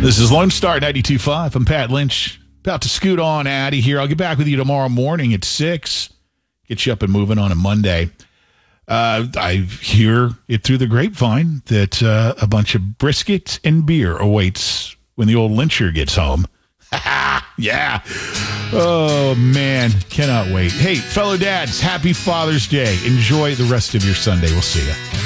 This is Lone Star 92.5. I'm Pat Lynch. About to scoot on out of here. I'll get back with you tomorrow morning at 6. Get you up and moving on a Monday. I hear it through the grapevine that a bunch of brisket and beer awaits when the old Lyncher gets home. Yeah. Oh, man. Cannot wait. Hey, fellow dads, happy Father's Day. Enjoy the rest of your Sunday. We'll see you.